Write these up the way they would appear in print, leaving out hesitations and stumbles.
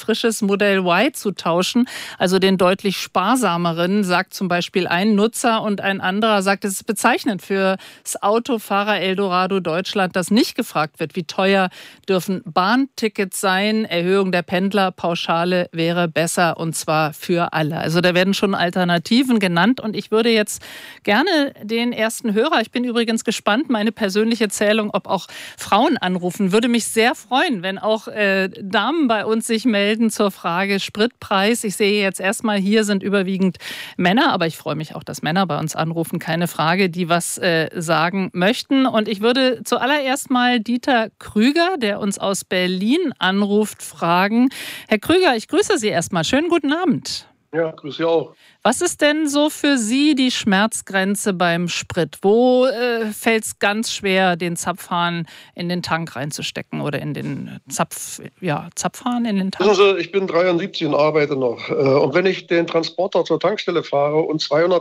frisches Modell Y zu tauschen, also den deutlich sparsameren, sagt zum Beispiel ein Nutzer, und ein anderer sagt, es ist bezeichnend für das Autofahrer Eldorado Deutschland, das nicht gefragt wird, wie teuer dürfen Bahntickets sein, Erhöhung der Pendlerpauschale wäre besser, und zwar für alle. Also da werden schon Alternativen genannt, und ich würde jetzt gerne den ersten Hörer, ich bin übrigens gespannt, meine persönliche Zählung, ob auch Frauen anrufen, würde mich sehr freuen, wenn auch Damen bei uns sich melden zur Frage Spritpreis. Ich sehe jetzt erstmal, hier sind überwiegend Männer, aber ich freue mich auch, dass Männer bei uns anrufen, keine Frage, die was sagen möchten. Und ich würde zuallererst mal Dieter Krüger, der uns aus Berlin anruft, fragen. Herr Krüger, ich grüße Sie erstmal. Schönen guten Abend. Ja, grüße Sie auch. Was ist denn so für Sie die Schmerzgrenze beim Sprit? Wo fällt es ganz schwer, den Zapfhahn in den Tank reinzustecken oder in den Zapfhahn in den Tank? Wissen Sie, ich bin 73 und arbeite noch. Und wenn ich den Transporter zur Tankstelle fahre und 200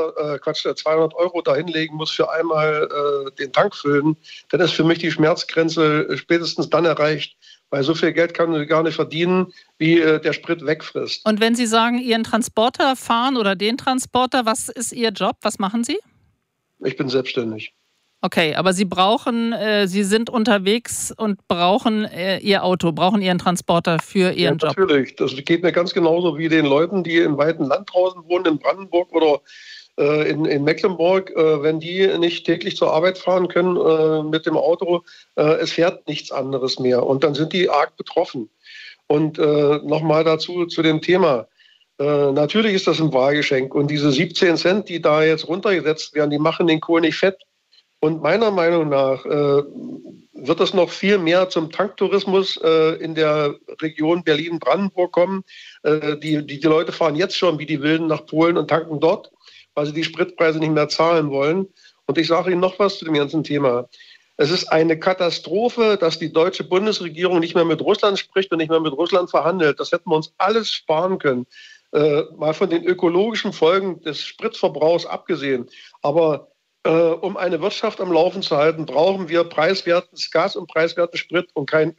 € da hinlegen muss für einmal den Tank füllen, dann ist für mich die Schmerzgrenze spätestens dann erreicht, weil so viel Geld kann man gar nicht verdienen, wie der Sprit wegfrisst. Und wenn Sie sagen, Ihren Transporter fahren oder den Transporter, was ist Ihr Job? Was machen Sie? Ich bin selbstständig. Okay, aber Sie sind unterwegs und brauchen Ihr Auto, brauchen Ihren Transporter für Ihren Job. Natürlich, das geht mir ganz genauso wie den Leuten, die im weiten Land draußen wohnen, in Brandenburg oder in Mecklenburg, wenn die nicht täglich zur Arbeit fahren können mit dem Auto, es fährt nichts anderes mehr. Und dann sind die arg betroffen. Und nochmal dazu zu dem Thema. Natürlich ist das ein Wahlgeschenk. Und diese 17 Cent, die da jetzt runtergesetzt werden, die machen den Kohl nicht fett. Und meiner Meinung nach wird es noch viel mehr zum Tanktourismus in der Region Berlin-Brandenburg kommen. Die Leute fahren jetzt schon wie die Wilden nach Polen und tanken dort, weil sie die Spritpreise nicht mehr zahlen wollen. Und ich sage Ihnen noch was zu dem ganzen Thema. Es ist eine Katastrophe, dass die deutsche Bundesregierung nicht mehr mit Russland spricht und nicht mehr mit Russland verhandelt. Das hätten wir uns alles sparen können. Mal von den ökologischen Folgen des Spritverbrauchs abgesehen. Aber um eine Wirtschaft am Laufen zu halten, brauchen wir preiswertes Gas und preiswerten Sprit, und kein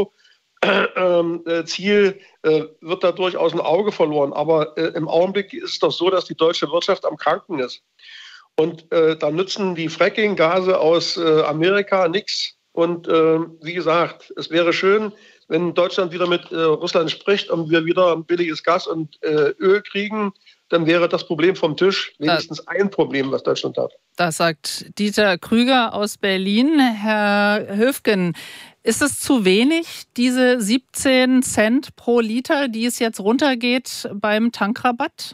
Öko-Ziel wird dadurch aus dem Auge verloren. Aber im Augenblick ist es doch so, dass die deutsche Wirtschaft am Kranken ist. Und da nützen die Fracking-Gase aus Amerika nichts. Und wie gesagt, es wäre schön, wenn Deutschland wieder mit Russland spricht und wir wieder billiges Gas und Öl kriegen, dann wäre das Problem vom Tisch, wenigstens ein Problem, was Deutschland hat. Das sagt Dieter Krüger aus Berlin. Herr Höfgen, ist es zu wenig, diese 17 Cent pro Liter, die es jetzt runtergeht beim Tankrabatt?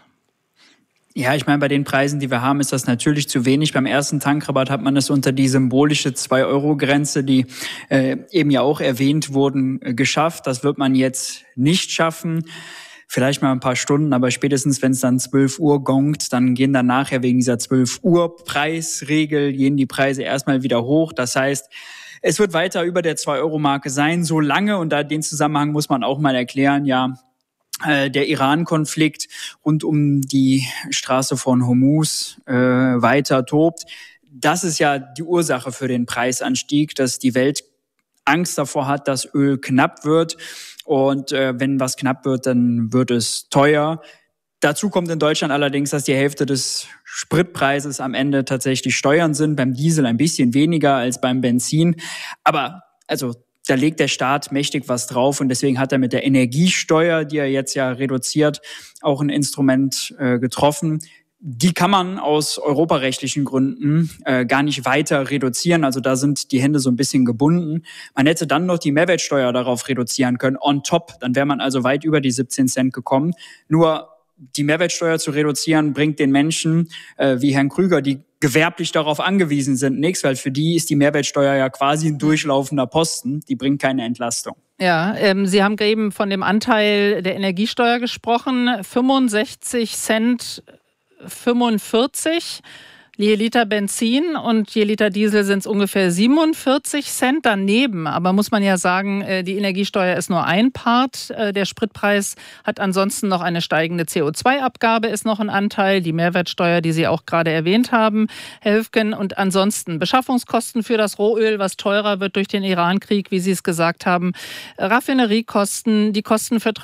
Ja, ich meine, bei den Preisen, die wir haben, ist das natürlich zu wenig. Beim ersten Tankrabatt hat man es unter die symbolische 2-Euro-Grenze, die eben ja auch erwähnt wurden, geschafft. Das wird man jetzt nicht schaffen. Vielleicht mal ein paar Stunden, aber spätestens, wenn es dann 12 Uhr gongt, dann gehen dann nachher wegen dieser 12 Uhr Preisregel, gehen die Preise erstmal wieder hoch. Das heißt, es wird weiter über der 2-Euro-Marke sein, so lange, und da den Zusammenhang muss man auch mal erklären, ja, der Iran-Konflikt rund um die Straße von Hormuz weiter tobt. Das ist ja die Ursache für den Preisanstieg, dass die Welt Angst davor hat, dass Öl knapp wird. Und wenn was knapp wird, dann wird es teuer. Dazu kommt in Deutschland allerdings, dass die Hälfte des Spritpreises am Ende tatsächlich Steuern sind. Beim Diesel ein bisschen weniger als beim Benzin. Aber also da legt der Staat mächtig was drauf. Und deswegen hat er mit der Energiesteuer, die er jetzt ja reduziert, auch ein Instrument getroffen. Die kann man aus europarechtlichen Gründen gar nicht weiter reduzieren. Also da sind die Hände so ein bisschen gebunden. Man hätte dann noch die Mehrwertsteuer darauf reduzieren können, on top. Dann wäre man also weit über die 17 Cent gekommen. Nur die Mehrwertsteuer zu reduzieren, bringt den Menschen wie Herrn Krüger, die gewerblich darauf angewiesen sind, nichts, weil für die ist die Mehrwertsteuer ja quasi ein durchlaufender Posten. Die bringt keine Entlastung. Ja, Sie haben eben von dem Anteil der Energiesteuer gesprochen. 65 Cent 45 je Liter Benzin und je Liter Diesel sind es ungefähr 47 Cent daneben. Aber muss man ja sagen, die Energiesteuer ist nur ein Part. Der Spritpreis hat ansonsten noch eine steigende CO2-Abgabe, ist noch ein Anteil. Die Mehrwertsteuer, die Sie auch gerade erwähnt haben, Herr Höfgen. Und ansonsten Beschaffungskosten für das Rohöl, was teurer wird durch den Iran-Krieg, wie Sie es gesagt haben. Raffineriekosten, die Kosten für